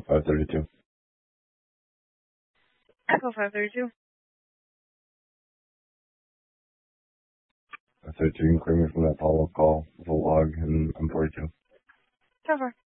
532. Echo 532. 532, you can clear me from that follow-up call with a log, and I'm 42. Cover.